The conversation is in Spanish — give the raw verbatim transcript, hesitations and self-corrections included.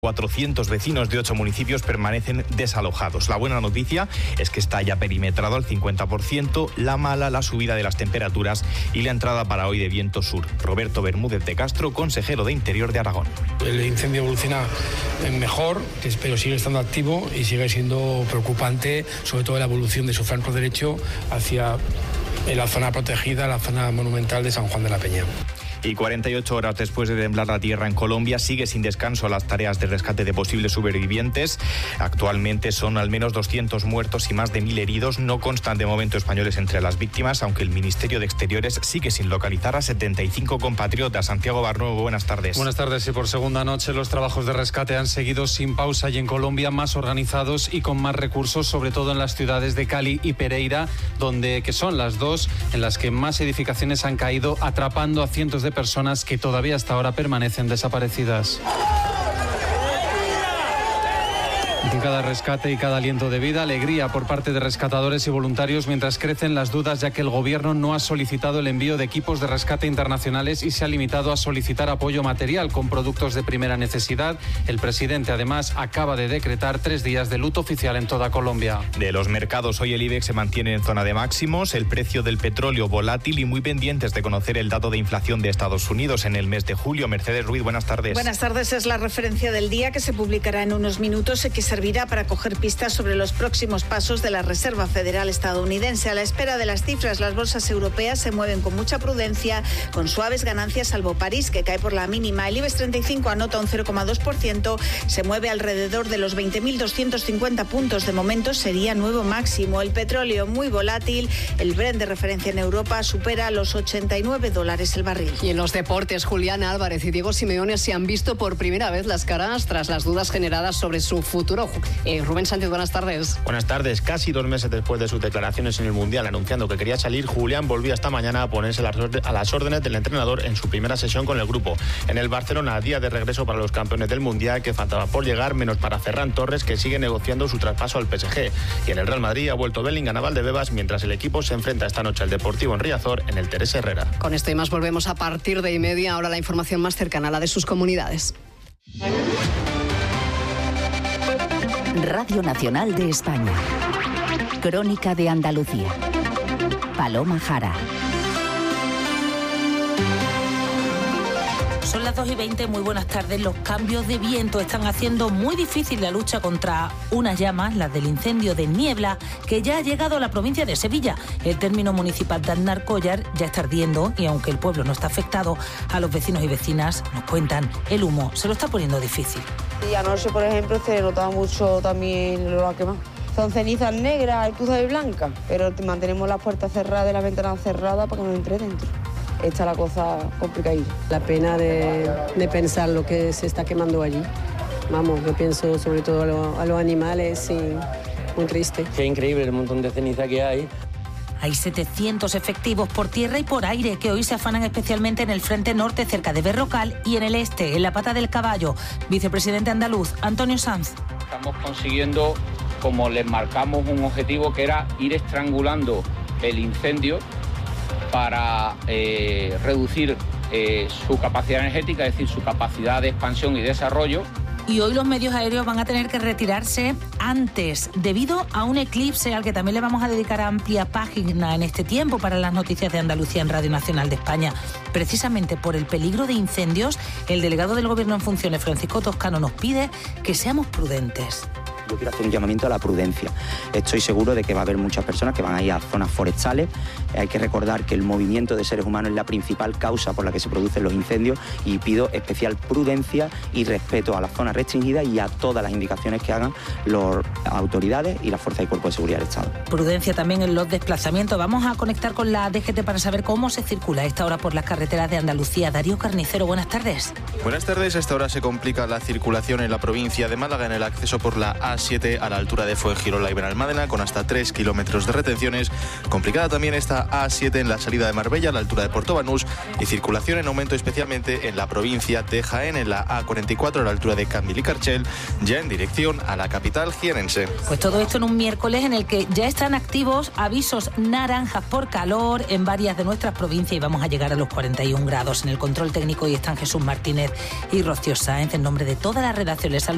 cuatrocientos vecinos de ocho municipios permanecen desalojados. La buena noticia es que está ya perimetrado al cincuenta por ciento, la mala, la subida de las temperaturas y la entrada para hoy de viento sur. Roberto Bermúdez de Castro, consejero de Interior de Aragón. El incendio evoluciona mejor, pero sigue estando activo y sigue siendo preocupante, sobre todo la evolución de su flanco derecho hacia la zona protegida, la zona monumental de San Juan de la Peña. Y cuarenta y ocho horas después de temblar la tierra en Colombia, sigue sin descanso las tareas de rescate de posibles supervivientes. Actualmente son al menos doscientos muertos y más de mil heridos. No constan de momento españoles entre las víctimas, aunque el Ministerio de Exteriores sigue sin localizar a setenta y cinco compatriotas. Santiago Barnuevo, buenas tardes. Buenas tardes. Y por segunda noche los trabajos de rescate han seguido sin pausa y en Colombia más organizados y con más recursos, sobre todo en las ciudades de Cali y Pereira, donde que son las dos en las que más edificaciones han caído, atrapando a cientos de personas que todavía hasta ahora permanecen desaparecidas. En cada rescate y cada aliento de vida, alegría por parte de rescatadores y voluntarios, mientras crecen las dudas, ya que el gobierno no ha solicitado el envío de equipos de rescate internacionales y se ha limitado a solicitar apoyo material con productos de primera necesidad. El presidente, además, acaba de decretar tres días de luto oficial en toda Colombia. De los mercados, hoy el IBEX se mantiene en zona de máximos, el precio del petróleo volátil y muy pendientes de conocer el dato de inflación de Estados Unidos en el mes de julio. Mercedes Ruiz, buenas tardes. Buenas tardes, es la referencia del día que se publicará en unos minutos y que servirá para coger pistas sobre los próximos pasos de la Reserva Federal estadounidense. A la espera de las cifras, las bolsas europeas se mueven con mucha prudencia, con suaves ganancias, salvo París, que cae por la mínima. El IBEX treinta y cinco anota un cero coma dos por ciento, se mueve alrededor de los veinte mil doscientos cincuenta puntos. De momento sería nuevo máximo. El petróleo muy volátil, el Brent de referencia en Europa supera los ochenta y nueve dólares el barril. Y en los deportes, Julián Álvarez y Diego Simeone se han visto por primera vez las caras tras las dudas generadas sobre su futuro. Eh, Rubén Sánchez, buenas tardes. Buenas tardes. Casi dos meses después de sus declaraciones en el Mundial anunciando que quería salir, Julián volvía esta mañana a ponerse a las órdenes del entrenador en su primera sesión con el grupo. En el Barcelona, a día de regreso para los campeones del Mundial, que faltaba por llegar, menos para Ferran Torres, que sigue negociando su traspaso al P S G. Y en el Real Madrid ha vuelto Bellingham a Valdebebas, mientras el equipo se enfrenta esta noche al Deportivo en Riazor en el Teresa Herrera. Con esto y más volvemos a partir de y media. Ahora la información más cercana a la de sus comunidades. Radio Nacional de España. Crónica de Andalucía. Paloma Jara. Son las dos y veinte, muy buenas tardes. Los cambios de viento están haciendo muy difícil la lucha contra unas llamas, las del incendio de Niebla, que ya ha llegado a la provincia de Sevilla. El término municipal de Aznarcóllar ya está ardiendo y aunque el pueblo no está afectado, a los vecinos y vecinas nos cuentan, el humo se lo está poniendo difícil. Y anoche, por ejemplo, se notaba mucho también lo que más. Son cenizas negras y cruzadas y blancas, pero mantenemos las puertas cerradas y las ventanas cerradas para que no entre dentro. Está la cosa complicada. La pena de, de pensar lo que se está quemando allí. Vamos, yo pienso sobre todo a, lo, a los animales y muy triste. Qué increíble el montón de ceniza que hay. Hay setecientos efectivos por tierra y por aire que hoy se afanan especialmente en el frente norte cerca de Berrocal y en el este, en la Pata del Caballo. Vicepresidente andaluz, Antonio Sanz. Estamos consiguiendo, como les marcamos, un objetivo que era ir estrangulando el incendio para eh, reducir eh, su capacidad energética, es decir, su capacidad de expansión y desarrollo. Y hoy los medios aéreos van a tener que retirarse antes, debido a un eclipse al que también le vamos a dedicar amplia página en este tiempo para las noticias de Andalucía en Radio Nacional de España. Precisamente por el peligro de incendios, el delegado del Gobierno en funciones, Francisco Toscano, nos pide que seamos prudentes. Yo quiero hacer un llamamiento a la prudencia. Estoy seguro de que va a haber muchas personas que van a ir a zonas forestales. Hay que recordar que el movimiento de seres humanos es la principal causa por la que se producen los incendios y pido especial prudencia y respeto a las zonas restringidas y a todas las indicaciones que hagan las autoridades y las fuerzas y cuerpos de seguridad del Estado. Prudencia también en los desplazamientos. Vamos a conectar con la D G T para saber cómo se circula a esta hora por las carreteras de Andalucía. Darío Carnicero, buenas tardes. Buenas tardes. A esta hora se complica la circulación en la provincia de Málaga en el acceso por la A siete a la altura de Fuengirola y Benalmádena, con hasta tres kilómetros de retenciones. Complicada también esta A siete en la salida de Marbella a la altura de Portobanús y circulación en aumento especialmente en la provincia de Jaén en la A cuarenta y cuatro a la altura de Cambil y Carchel, ya en dirección a la capital jienense. Pues todo esto en un miércoles en el que ya están activos avisos naranjas por calor en varias de nuestras provincias y vamos a llegar a los cuarenta y un grados. En el control técnico y están Jesús Martínez y Rocío Sáenz. En nombre de toda la redacción les saludo.